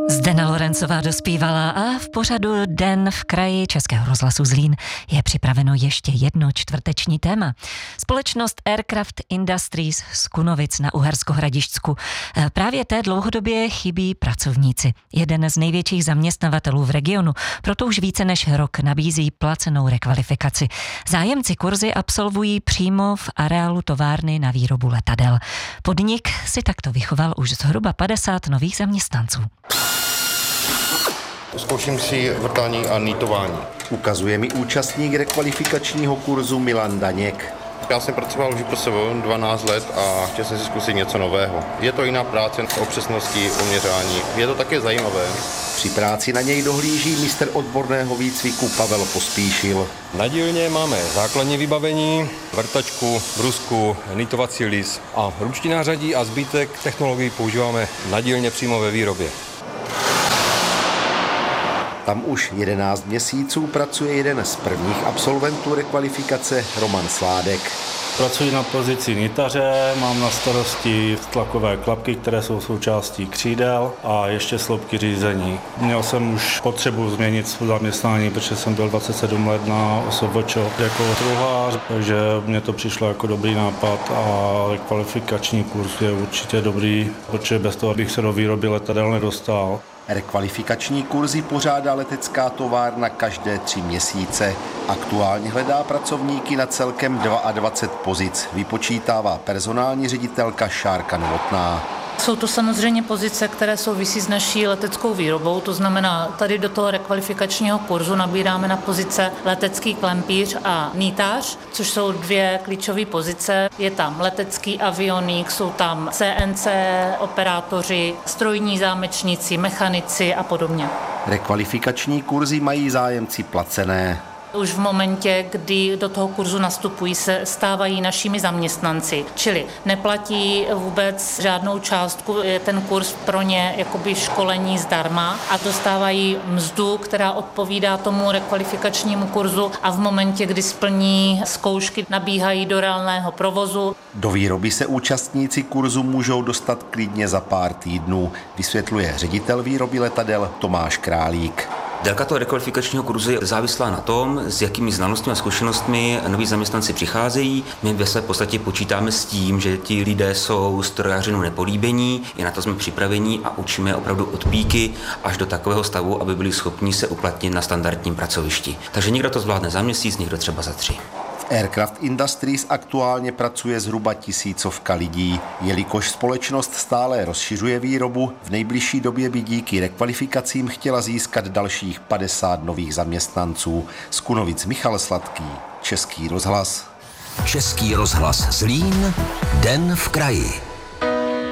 Zdena Lorencová dospívala a v pořadu Den v kraji Českého rozhlasu Zlín je připraveno ještě jedno čtvrteční téma. Společnost Aircraft Industries z Kunovic na Uhersko-Hradišťsku. Právě té dlouhodobě chybí pracovníci. Jeden z největších zaměstnavatelů v regionu, proto už více než rok nabízí placenou rekvalifikaci. Zájemci kurzy absolvují přímo v areálu továrny na výrobu letadel. Podnik si takto vychoval už zhruba 50 nových zaměstnanců. Zkouším si vrtání a nýtování. Ukazuje mi účastník rekvalifikačního kurzu Milan Daněk. Já jsem pracoval už po 12 let a chtěl jsem si zkusit něco nového. Je to jiná práce o přesnosti, o měřání. Je to také zajímavé. Při práci na něj dohlíží mistr odborného výcviku Pavel Pospíšil. Na dílně máme základní vybavení, vrtačku, brusku, nýtovací lis a ruční nářadí a zbytek technologií používáme na dílně přímo ve výrobě. Tam už 11 měsíců pracuje jeden z prvních absolventů rekvalifikace, Roman Sládek. Pracuji na pozici nitaře, mám na starosti tlakové klapky, které jsou součástí křídel a ještě sloupky řízení. Měl jsem už potřebu změnit svůj zaměstnání, protože jsem byl 27 let na OSVČ jako truhlář, takže mně to přišlo jako dobrý nápad a rekvalifikační kurz je určitě dobrý, protože bez toho bych se do výroby letadel nedostal. Rekvalifikační kurzy pořádá letecká továrna každé 3 měsíce. Aktuálně hledá pracovníky na celkem 22 pozic, vypočítává personální ředitelka Šárka Novotná. Jsou to samozřejmě pozice, které souvisí s naší leteckou výrobou, to znamená, tady do toho rekvalifikačního kurzu nabíráme na pozice letecký klempíř a nýtář, což jsou 2 klíčové pozice. Je tam letecký avionik, jsou tam CNC operátoři, strojní zámečníci, mechanici a podobně. Rekvalifikační kurzy mají zájemci placené. Už v momentě, kdy do toho kurzu nastupují, se stávají našimi zaměstnanci, čili neplatí vůbec žádnou částku, je ten kurz pro ně jakoby školení zdarma a dostávají mzdu, která odpovídá tomu rekvalifikačnímu kurzu a v momentě, kdy splní zkoušky, nabíhají do reálného provozu. Do výroby se účastníci kurzu můžou dostat klidně za pár týdnů, vysvětluje ředitel výroby letadel Tomáš Králík. Délka toho rekvalifikačního kurzu je závislá na tom, s jakými znalostmi a zkušenostmi noví zaměstnanci přicházejí. My ve své podstatě počítáme s tím, že ti lidé jsou strojařinu nepolíbení, i na to jsme připraveni a učíme opravdu od píky až do takového stavu, aby byli schopni se uplatnit na standardním pracovišti. Takže někdo to zvládne za měsíc, někdo třeba za 3. Aircraft Industries aktuálně pracuje zhruba 1000 lidí. Jelikož společnost stále rozšiřuje výrobu, v nejbližší době by díky rekvalifikacím chtěla získat dalších 50 nových zaměstnanců. Z Kunovic Michal Sladký, Český rozhlas. Český rozhlas Zlín, Den v kraji.